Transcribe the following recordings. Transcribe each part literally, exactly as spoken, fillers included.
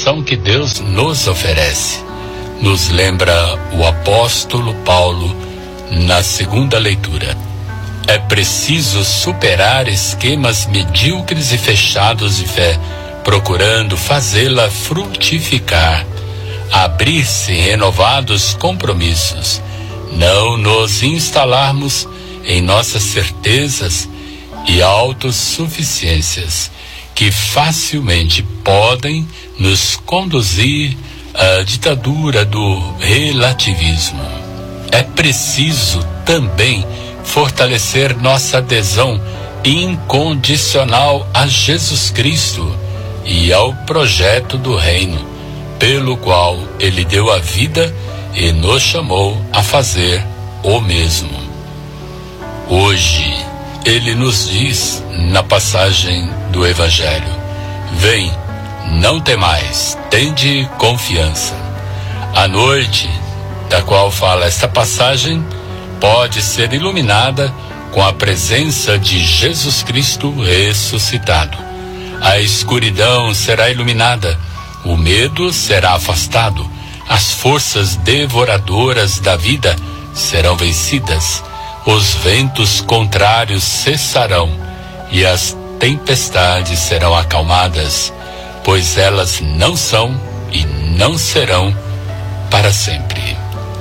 salvação que Deus nos oferece. Nos lembra o apóstolo Paulo na segunda leitura. É preciso superar esquemas medíocres e fechados de fé, procurando fazê-la frutificar, abrir-se em renovados compromissos, não nos instalarmos em nossas certezas e autossuficiências, que facilmente podem nos conduzir à ditadura do relativismo. É preciso também fortalecer nossa adesão incondicional a Jesus Cristo e ao projeto do reino, pelo qual ele deu a vida e nos chamou a fazer o mesmo. Hoje, ele nos diz na passagem do Evangelho: vem, não temais, tende confiança. A noite da qual fala esta passagem pode ser iluminada com a presença de Jesus Cristo ressuscitado. A escuridão será iluminada, o medo será afastado, as forças devoradoras da vida serão vencidas, os ventos contrários cessarão e as tempestades serão acalmadas, pois elas não são e não serão para sempre.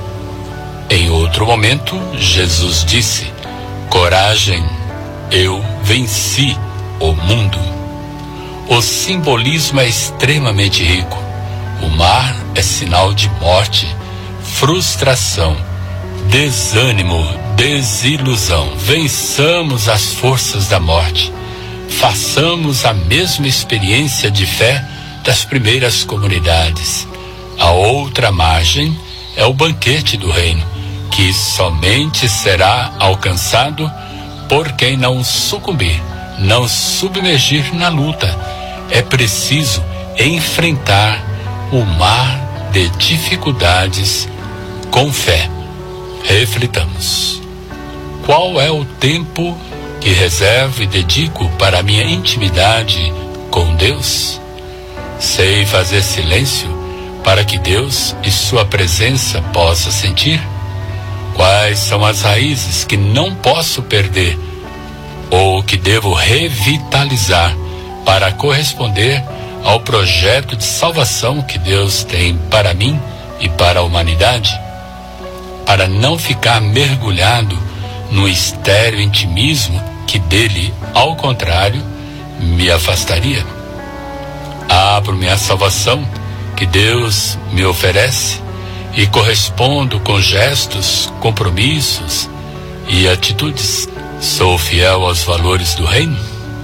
Em outro momento, Jesus disse: coragem, eu venci o mundo. O simbolismo é extremamente rico. O mar é sinal de morte, frustração, desânimo, desilusão. Vençamos as forças da morte. Façamos a mesma experiência de fé das primeiras comunidades. A outra margem é o banquete do reino, que somente será alcançado por quem não sucumbir, não submergir na luta. É preciso enfrentar o mar de dificuldades com fé. Reflitamos. Qual é o tempo que reservo e dedico para a minha intimidade com Deus? Sei fazer silêncio para que Deus e sua presença possa sentir? Quais são as raízes que não posso perder ou que devo revitalizar para corresponder ao projeto de salvação que Deus tem para mim e para a humanidade? Para não ficar mergulhado no estéril intimismo que dele, ao contrário, me afastaria. Abro-me à salvação que Deus me oferece e correspondo com gestos, compromissos e atitudes. Sou fiel aos valores do reino.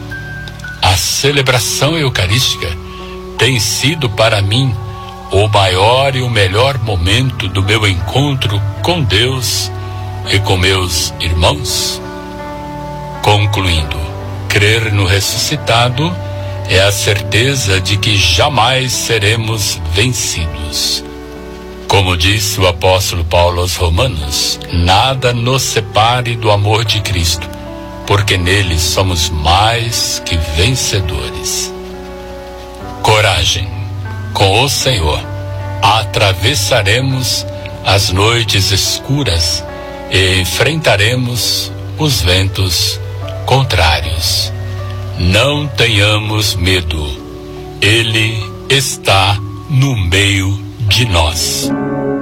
A celebração eucarística tem sido para mim o maior e o melhor momento do meu encontro com Deus e com meus irmãos. Concluindo, crer no ressuscitado é a certeza de que jamais seremos vencidos. Como disse o apóstolo Paulo aos Romanos, nada nos separe do amor de Cristo, porque nele somos mais que vencedores. Coragem, com o Senhor, atravessaremos as noites escuras e enfrentaremos os ventos contrários. Não tenhamos medo, Ele está no meio de nós.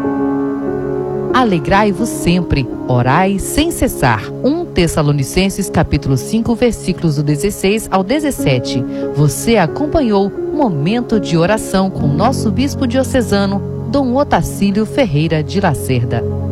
Alegrai-vos sempre, orai sem cessar. um Tessalonicenses capítulo cinco, versículos do dezesseis ao dezessete. Você acompanhou Momento de Oração com nosso bispo diocesano, Dom Otacílio Ferreira de Lacerda.